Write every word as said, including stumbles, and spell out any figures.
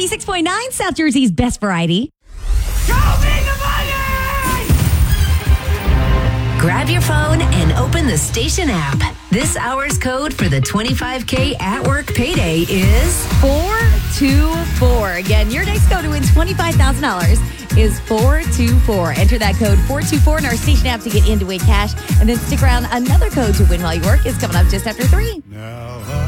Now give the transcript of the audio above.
ninety-six point nine, South Jersey's best variety. Grab your phone and open the station app. This hour's code for the twenty-five K at work payday is four two four. Again, your next code to win twenty-five thousand dollars is four two four. Enter that code four two four in our station app to get in to win cash. And then stick around. Another code to win while you work is coming up just after three. Now